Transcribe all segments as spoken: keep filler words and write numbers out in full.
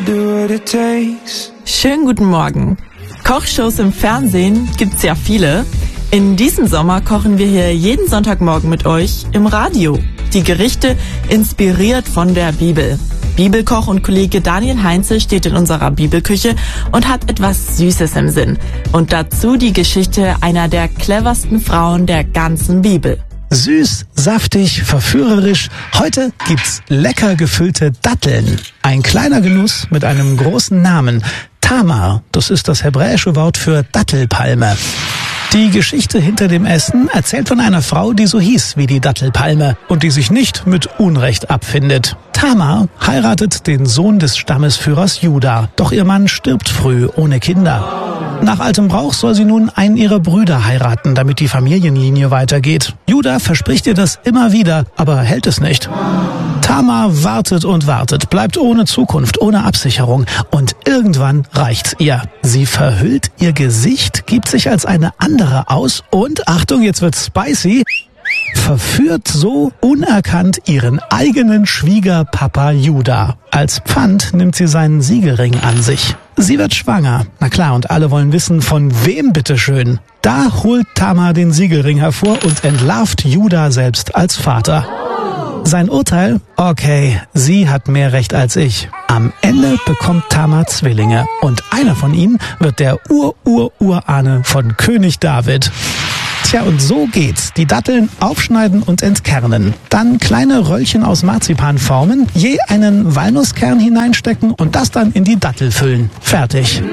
Schönen guten Morgen. Kochshows im Fernsehen gibt's ja viele. In diesem Sommer kochen wir hier jeden Sonntagmorgen mit euch im Radio. Die Gerichte inspiriert von der Bibel. Bibelkoch und Kollege Daniel Heinze steht in unserer Bibelküche und hat etwas Süßes im Sinn. Und dazu die Geschichte einer der cleversten Frauen der ganzen Bibel. Süß, saftig, verführerisch. Heute gibt's lecker gefüllte Datteln. Ein kleiner Genuss mit einem großen Namen. Tamar, das ist das hebräische Wort für Dattelpalme. Die Geschichte hinter dem Essen erzählt von einer Frau, die so hieß wie die Dattelpalme und die sich nicht mit Unrecht abfindet. Tamar heiratet den Sohn des Stammesführers Juda, doch ihr Mann stirbt früh ohne Kinder. Nach altem Brauch soll sie nun einen ihrer Brüder heiraten, damit die Familienlinie weitergeht. Juda verspricht ihr das immer wieder, aber hält es nicht. Tamar wartet und wartet, bleibt ohne Zukunft, ohne Absicherung und irgendwann reicht's ihr. Sie verhüllt ihr Gesicht, gibt sich als eine andere aus und, Achtung, jetzt wird's spicy, verführt so unerkannt ihren eigenen Schwiegerpapa Juda. Als Pfand nimmt sie seinen Siegelring an sich. Sie wird schwanger. Na klar, und alle wollen wissen, von wem bitteschön. Da holt Tamar den Siegelring hervor und entlarvt Juda selbst als Vater. Sein Urteil? Okay, sie hat mehr Recht als ich. Am Ende bekommt Tamar Zwillinge und einer von ihnen wird der Ur-Ur-Urahne von König David. Tja, und so geht's. Die Datteln aufschneiden und entkernen. Dann kleine Röllchen aus Marzipan formen, je einen Walnusskern hineinstecken und das dann in die Dattel füllen. Fertig.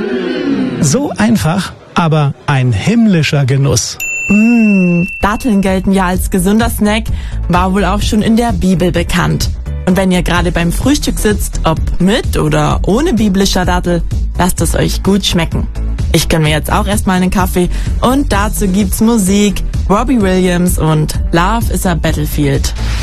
So einfach, aber ein himmlischer Genuss. Mmh, Datteln gelten ja als gesunder Snack, war wohl auch schon in der Bibel bekannt. Und wenn ihr gerade beim Frühstück sitzt, ob mit oder ohne biblischer Dattel, lasst es euch gut schmecken. Ich gönn mir jetzt auch erstmal einen Kaffee und dazu gibt's Musik, Robbie Williams und Love is a Battlefield.